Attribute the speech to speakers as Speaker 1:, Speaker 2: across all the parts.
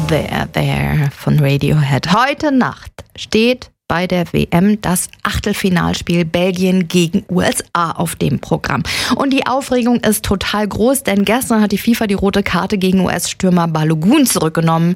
Speaker 1: There von Radiohead. Heute Nacht steht bei der WM das Achtelfinalspiel Belgien gegen USA auf dem Programm. Und die Aufregung ist total groß, denn gestern hat die FIFA die rote Karte gegen US-Stürmer Balogun zurückgenommen.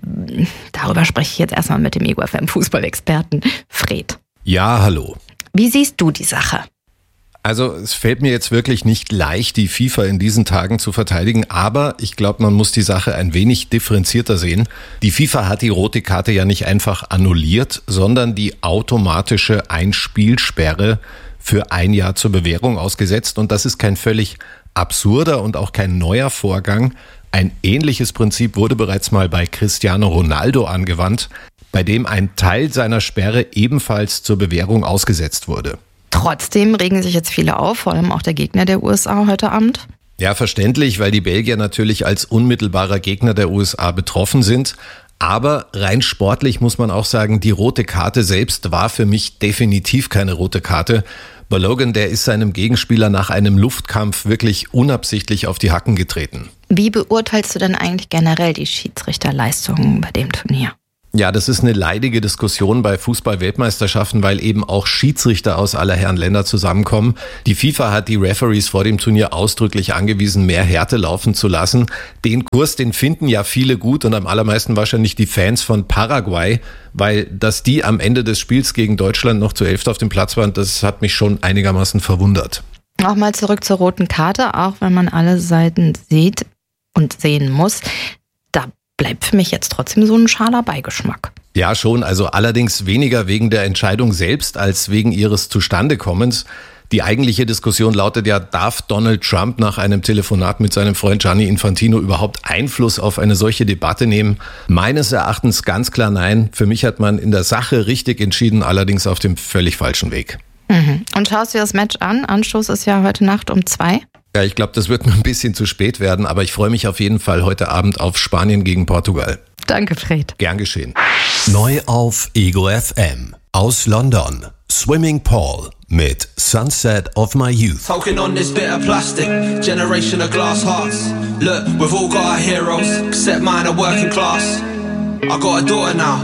Speaker 1: Darüber spreche ich jetzt erstmal mit dem Ego FM Fußballexperten Fred.
Speaker 2: Ja, hallo.
Speaker 1: Wie siehst du die Sache?
Speaker 2: Also es fällt mir jetzt wirklich nicht leicht, die FIFA in diesen Tagen zu verteidigen, aber ich glaube, man muss die Sache ein wenig differenzierter sehen. Die FIFA hat die rote Karte ja nicht einfach annulliert, sondern die automatische Einspielsperre für ein Jahr zur Bewährung ausgesetzt. Und das ist kein völlig absurder und auch kein neuer Vorgang. Ein ähnliches Prinzip wurde bereits mal bei Cristiano Ronaldo angewandt, bei dem ein Teil seiner Sperre ebenfalls zur Bewährung ausgesetzt wurde.
Speaker 1: Trotzdem regen sich jetzt viele auf, vor allem auch der Gegner der USA heute Abend.
Speaker 2: Ja, verständlich, weil die Belgier natürlich als unmittelbarer Gegner der USA betroffen sind. Aber rein sportlich muss man auch sagen, die rote Karte selbst war für mich definitiv keine rote Karte. Balogun, der ist seinem Gegenspieler nach einem Luftkampf wirklich unabsichtlich auf die Hacken getreten.
Speaker 1: Wie beurteilst du denn eigentlich generell die Schiedsrichterleistungen bei dem Turnier?
Speaker 2: Ja, das ist eine leidige Diskussion bei Fußball-Weltmeisterschaften, weil eben auch Schiedsrichter aus aller Herren Länder zusammenkommen. Die FIFA hat die Referees vor dem Turnier ausdrücklich angewiesen, mehr Härte laufen zu lassen. Den Kurs, den finden ja viele gut und am allermeisten wahrscheinlich die Fans von Paraguay, weil dass die am Ende des Spiels gegen Deutschland noch zu 11 auf dem Platz waren, das hat mich schon einigermaßen verwundert.
Speaker 1: Nochmal zurück zur roten Karte, auch wenn man alle Seiten sieht und sehen muss. Da bleibt für mich jetzt trotzdem so ein schaler Beigeschmack.
Speaker 2: Ja, schon, also allerdings weniger wegen der Entscheidung selbst als wegen ihres Zustandekommens. Die eigentliche Diskussion lautet ja, darf Donald Trump nach einem Telefonat mit seinem Freund Gianni Infantino überhaupt Einfluss auf eine solche Debatte nehmen? Meines Erachtens ganz klar nein. Für mich hat man in der Sache richtig entschieden, allerdings auf dem völlig falschen Weg.
Speaker 1: Und schaust du das Match an? Anstoß ist ja heute Nacht um 2.
Speaker 2: Ja, ich glaube, das wird mir ein bisschen zu spät werden, aber ich freue mich auf jeden Fall heute Abend auf Spanien gegen Portugal.
Speaker 1: Danke, Fred.
Speaker 2: Gern geschehen.
Speaker 3: Neu auf Ego FM. Aus London. Swimming Pool mit Sunset of My Youth.
Speaker 4: Talking on this bit of plastic, generation of glass hearts. Look, we've all got our heroes, except mine are working class. I got a daughter now,